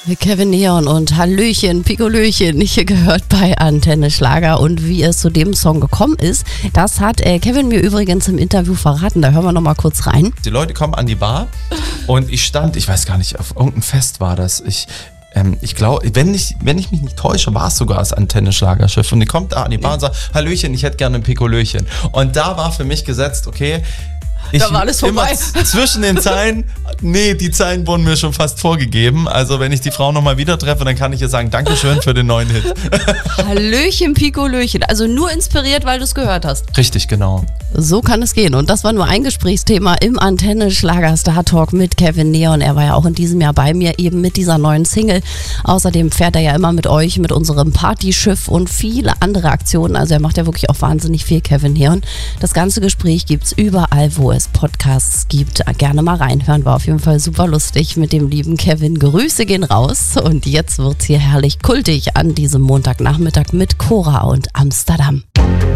Kevin Neon und Hallöchen, Pikolöchen, hier gehört bei Antenne Schlager. Und wie es zu dem Song gekommen ist, das hat Kevin mir übrigens im Interview verraten. Da hören wir nochmal kurz rein. Die Leute kommen an die Bar und ich weiß gar nicht, auf irgendeinem Fest war das. Ich glaube, wenn ich mich nicht täusche, war es sogar das Antenne Schlagerschiff. Und die kommt da an die Bar und sagt, Hallöchen, ich hätte gerne ein Pikolöchen. Und da war für mich gesetzt, okay, da war alles vorbei. Zwischen den Zeilen, die Zeilen wurden mir schon fast vorgegeben. Also wenn ich die Frau nochmal wieder treffe, dann kann ich ihr sagen, Dankeschön für den neuen Hit. Hallöchen, Pikolöchen. Also nur inspiriert, weil du es gehört hast. Richtig, genau. So kann es gehen. Und das war nur ein Gesprächsthema im Antenne Schlager Star Talk mit Kevin Neon. Er war ja auch in diesem Jahr bei mir, eben mit dieser neuen Single. Außerdem fährt er ja immer mit euch, mit unserem Partyschiff und viele andere Aktionen. Also er macht ja wirklich auch wahnsinnig viel, Kevin Neon. Das ganze Gespräch gibt's überall, wo es Podcasts gibt. Gerne mal reinhören. War auf jeden Fall super lustig mit dem lieben Kevin. Grüße gehen raus. Und jetzt wird's hier herrlich kultig an diesem Montagnachmittag mit Cora und Amsterdam.